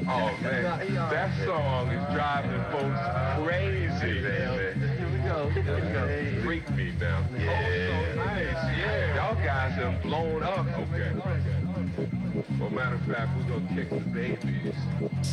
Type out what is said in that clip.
Oh man, that song is driving folks crazy, man. Here we go. Freak me now. Yeah. Oh, so nice. Yeah, y'all guys have blown up. Okay. Well, matter of fact, we're gonna kick the babies.